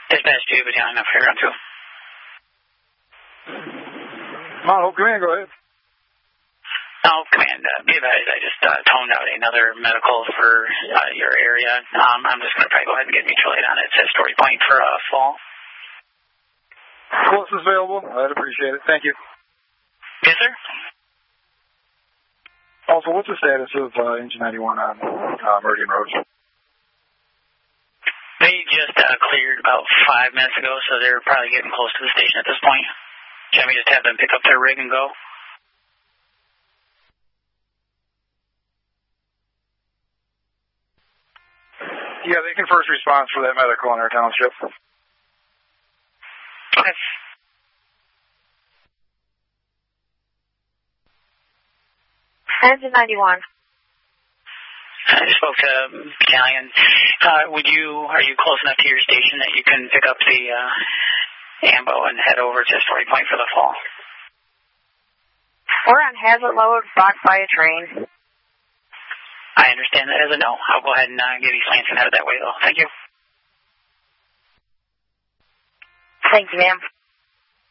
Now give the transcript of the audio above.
Dispatch 2, Battalion of Fairground 2. Mount Hope Command, go ahead. Mount Hope Command, be advised, I just toned out another medical for your area. I'm just going to probably go ahead and get mutual aid on it. It says Story Point for fall. Closest available. I'd appreciate it. Thank you. Yes, sir. Also, what's the status of Engine 91 on Meridian Road? They just cleared about 5 minutes ago, so they're probably getting close to the station at this point. Can we just have them pick up their rig and go? Yeah, they can first respond for that medical in our township. Okay. Engine 91. I spoke to Battalion. Are you close enough to your station that you can pick up the ambo and head over to Story Point for the fall? We're on Hazlet Load, blocked by a train. I understand that as a no. I'll go ahead and give you Lansing headed that way, though. Thank you. Thank you, ma'am.